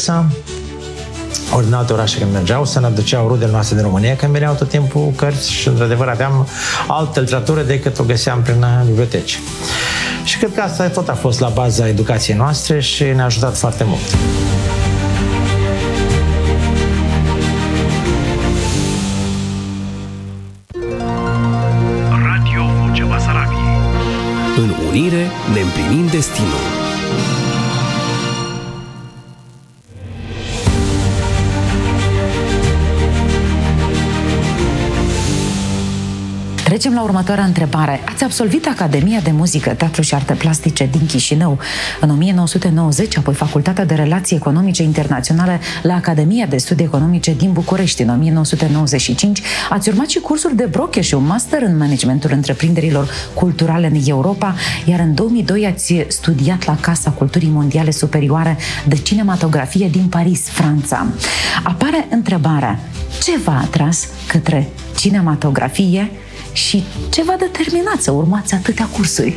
Odessa, ori din alte orașe când mergeau, să ne aduceau rudele noastre din România, când veneau tot timpul cărți și, într-adevăr, aveam altă literatură decât o găseam prin biblioteci. Și cred că asta tot a fost la baza educației noastre și ne-a ajutat foarte mult. Radio Vocea Basarabiei. În unire ne împlinim destinul. Trecem la următoarea întrebare. Ați absolvit Academia de Muzică, Teatru și Arte Plastice din Chișinău în 1990, apoi Facultatea de Relații Economice Internaționale la Academia de Studii Economice din București în 1995. Ați urmat și cursuri de broche și un master în managementul întreprinderilor culturale în Europa, iar în 2002 ați studiat la Casa Culturii Mondiale Superioare de Cinematografie din Paris, Franța. Apare întrebarea: ce v-a atras către cinematografie și ce v-a determinat să urmați atâtea cursuri?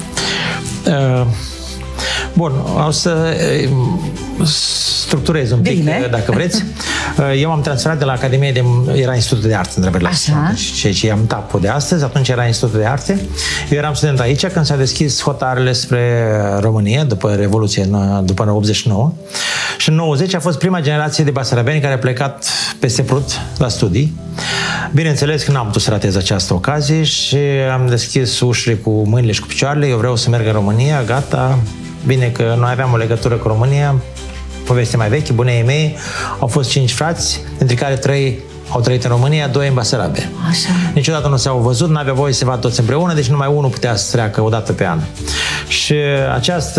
Bun, o să structurez un pic, bine, dacă vreți. Eu am transferat de la Academie era Institutul de Arte, întrebări la deci ce am tapul de astăzi, atunci era Institutul de Arte. Eu eram student aici când s-a deschis hotarele spre România, după Revoluție, după 89. Și în 90 a fost prima generație de basarabeni care a plecat peste Prut la studii. Bineînțeles că n-am putut să ratez această ocazie și am deschis ușile cu mâinile și cu picioarele. Eu vreau să merg în România, gata. Bine că noi aveam o legătură cu România, poveste mai veche, bunei mei, au fost 5 frați, dintre care 3 au trăit în România, 2 în Basarabia. Așa. Niciodată nu s-au văzut, n-avea voie să se vadă toți împreună, deci numai unul putea să treacă o dată pe an. Și această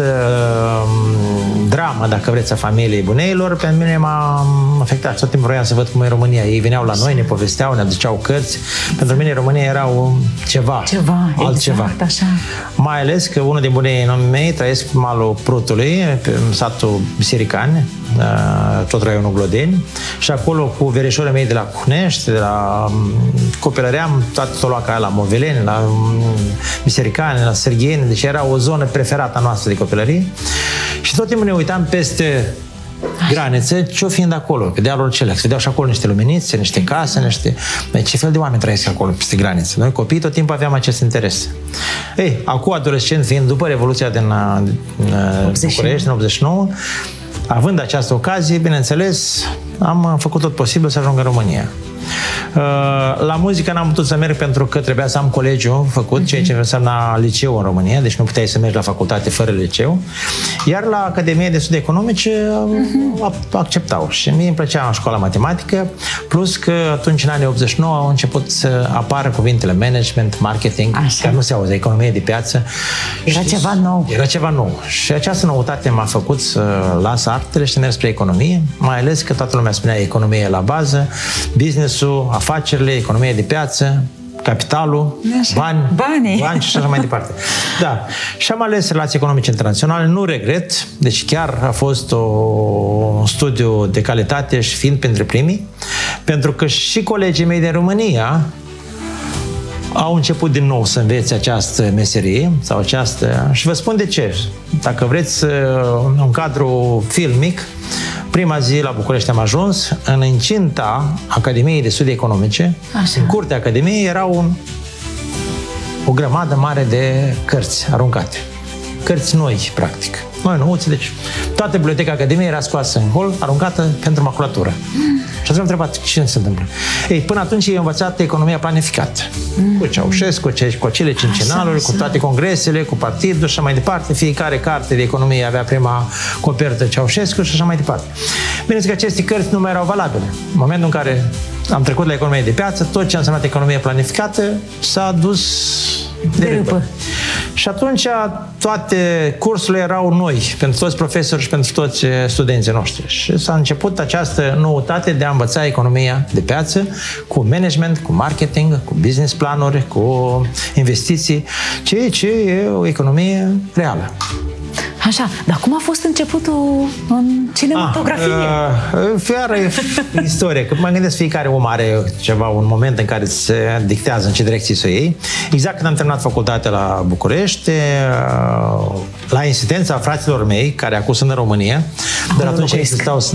dramă, dacă vreți, a familiei buneilor, pe mine m-a afectat. Tot timpul vroiam să văd cum e România. Ei veneau la noi, ne povesteau, ne aduceau cărți. Pentru mine România era altceva. Exact, așa. Mai ales că unul din bunei mei trăiesc pe malul Prutului, pe satul Bisericani, tot raionul Glodeni, și acolo cu verișorii mei de la Cunești, de la copilăream, toată toloaca aia la Moveleni, la Bisericani, la Sârgheni, deci era o zonă preferată a noastră de copilărie. Și tot timpul ne uitam peste granițe, ce-o fiind acolo, pe dealul celea. Se vedeau și acolo niște luminițe, niște case, ce fel de oameni trăiesc acolo, peste granițe. Noi copiii tot timpul aveam acest interes. Ei, acum adolescent, fiind după Revoluția din București, în 89, având această ocazie, bineînțeles, am făcut tot posibil să ajung în România. La muzică n-am putut să merg pentru că trebuia să am colegiu făcut, ceea ce însemna liceu în România, deci nu puteai să mergi la facultate fără liceu. Iar la Academia de Studii Economice acceptau. Și mie îmi plăcea școala matematică, plus că atunci, în anii 89, au început să apară cuvintele management, marketing, care nu se auzea, economie de piață. Era ceva nou. Era ceva nou. Și această noutate m-a făcut să las artele și să merg spre economie, mai ales că toată lumea spunea economie la bază, business-ul, afacerile, economie de piață, capitalul, bani și așa mai departe. Da. Și am ales relații economice internaționale, nu regret, deci chiar a fost un studiu de calitate și fiind printre primii, pentru că și colegii mei din România au început din nou să învețe această meserie sau această... Și vă spun de ce. Dacă vreți un cadru filmic, prima zi la București am ajuns, în incinta Academiei de Studii Economice, în curtea Academiei, era o grămadă mare de cărți aruncate. Cărți noi, practic. Noi nouți, deci toată biblioteca Academiei era scoasă în hol, aruncată pentru maculatură. Și atunci am întrebat ce se întâmplă. Ei, până atunci eu învățat economia planificată. Cu Ceaușescu, cu acele cincinaluri, cu toate congresele, cu partidul și așa mai departe. Fiecare carte de economie avea prima copertă Ceaușescu și așa mai departe. Bineînțeles că aceste cărți nu mai erau valabile. În momentul în care am trecut la economie de piață, tot ce a însemnat economie planificată s-a dus de râpă. Și atunci toate cursurile erau noi pentru toți profesori și pentru toți studenții noștri. Și s-a început această noutate de a învăța economia de piață cu management, cu marketing, cu business planuri, cu investiții, ceea ce e o economie reală. Așa, dar cum a fost începutul în cinematografie? Fiară istorie, că mă gândesc fiecare om are ceva, un moment în care se dictează în ce direcție să o iei. Exact când am terminat facultatea la București, la insistența fraților mei, care acum sunt în România, dar atunci existau